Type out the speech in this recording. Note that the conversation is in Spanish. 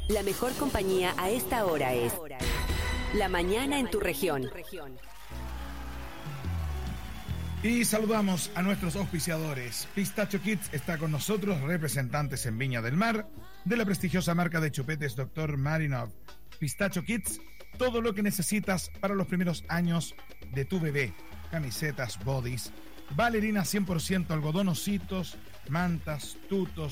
La mejor compañía a esta hora es La Mañana en tu región. Y saludamos a nuestros auspiciadores. Pistacho Kids está con nosotros, representantes en Viña del Mar de la prestigiosa marca de chupetes Dr. Marinov. Pistacho Kids, todo lo que necesitas para los primeros años de tu bebé. Camisetas, bodys, bailarinas 100% algodón, ositos, mantas, tutos,